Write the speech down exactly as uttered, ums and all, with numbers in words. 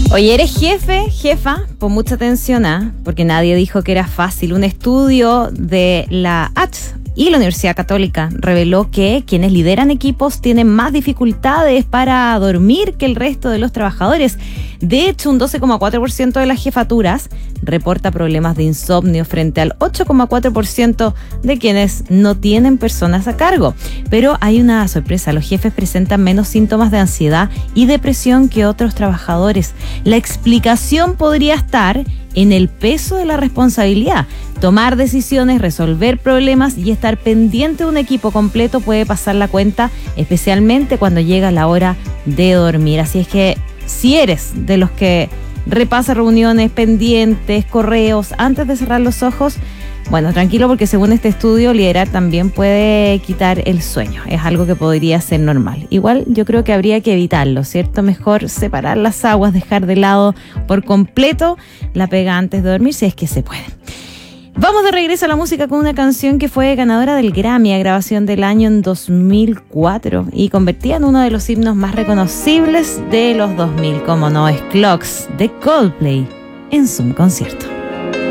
Oye, ¿eres jefe, jefa? Pon mucha atención, ¿eh? Porque nadie dijo que era fácil. Un estudio de la A T y la Universidad Católica reveló que quienes lideran equipos tienen más dificultades para dormir que el resto de los trabajadores. De hecho, un doce coma cuatro por ciento de las jefaturas reporta problemas de insomnio frente al ocho coma cuatro por ciento de quienes no tienen personas a cargo. Pero hay una sorpresa, los jefes presentan menos síntomas de ansiedad y depresión que otros trabajadores. La explicación podría estar en el peso de la responsabilidad. Tomar decisiones, resolver problemas y estar pendiente de un equipo completo puede pasar la cuenta, especialmente cuando llega la hora de dormir. Así es que si eres de los que repasa reuniones, pendientes, correos antes de cerrar los ojos, bueno, tranquilo, porque según este estudio, liderar también puede quitar el sueño. Es algo que podría ser normal. Igual yo creo que habría que evitarlo, ¿cierto? Mejor separar las aguas, dejar de lado por completo la pega antes de dormir, si es que se puede. Vamos de regreso a la música con una canción que fue ganadora del Grammy a grabación del año en dos mil cuatro y convertida en uno de los himnos más reconocibles de los dos mil, como no es Clocks de Coldplay en Zoom Concierto.